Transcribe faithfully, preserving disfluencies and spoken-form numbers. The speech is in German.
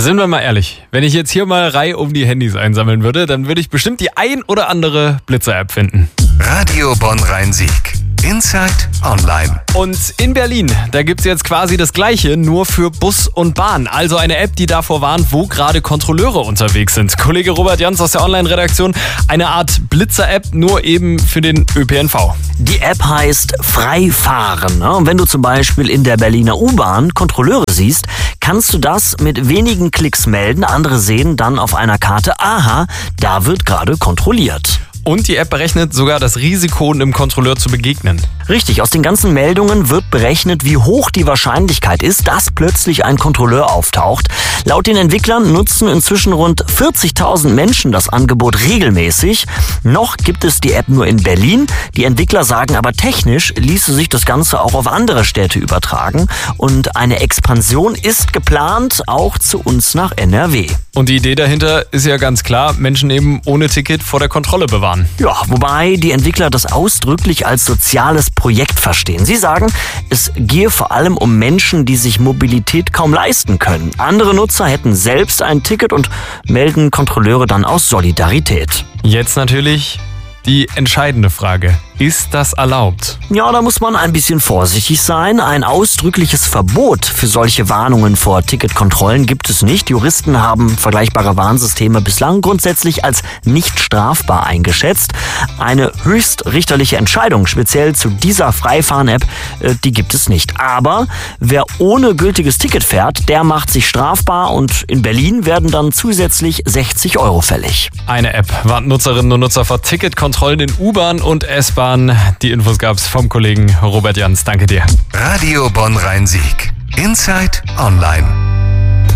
Sind wir mal ehrlich, wenn ich jetzt hier mal Reihe um die Handys einsammeln würde, dann würde ich bestimmt die ein oder andere Blitzer-App finden. Radio Bonn-Rhein-Sieg. Inside Online. Und in Berlin, da gibt's jetzt quasi das Gleiche, nur für Bus und Bahn. Also eine App, die davor warnt, wo gerade Kontrolleure unterwegs sind. Kollege Robert Jans aus der Online-Redaktion, eine Art Blitzer-App, nur eben für den Ö P N V. Die App heißt Freifahren. Und wenn du zum Beispiel in der Berliner U-Bahn Kontrolleure siehst, kannst du das mit wenigen Klicks melden. Andere sehen dann auf einer Karte, aha, da wird gerade kontrolliert. Und die App berechnet sogar das Risiko, einem Kontrolleur zu begegnen. Richtig, aus den ganzen Meldungen wird berechnet, wie hoch die Wahrscheinlichkeit ist, dass plötzlich ein Kontrolleur auftaucht. Laut den Entwicklern nutzen inzwischen rund vierzigtausend Menschen das Angebot regelmäßig. Noch gibt es die App nur in Berlin. Die Entwickler sagen aber, technisch ließe sich das Ganze auch auf andere Städte übertragen. Und eine Expansion ist geplant, auch zu uns nach N R W. Und die Idee dahinter ist ja ganz klar, Menschen eben ohne Ticket vor der Kontrolle bewahren. Ja, wobei die Entwickler das ausdrücklich als soziales Projekt verstehen. Sie sagen, es gehe vor allem um Menschen, die sich Mobilität kaum leisten können. Andere Nutzer hätten selbst ein Ticket und melden Kontrolleure dann aus Solidarität. Jetzt natürlich die entscheidende Frage. Ist das erlaubt? Ja, da muss man ein bisschen vorsichtig sein. Ein ausdrückliches Verbot für solche Warnungen vor Ticketkontrollen gibt es nicht. Juristen haben vergleichbare Warnsysteme bislang grundsätzlich als nicht strafbar eingeschätzt. Eine höchstrichterliche Entscheidung speziell zu dieser Freifahren-App, die gibt es nicht. Aber wer ohne gültiges Ticket fährt, der macht sich strafbar und in Berlin werden dann zusätzlich sechzig Euro fällig. Eine App warnt Nutzerinnen und Nutzer vor Ticketkontrollen in U-Bahn und S-Bahn. Die Infos gab's vom Kollegen Robert Jans. Danke dir. Radio Bonn-Rhein-Sieg. Inside Online.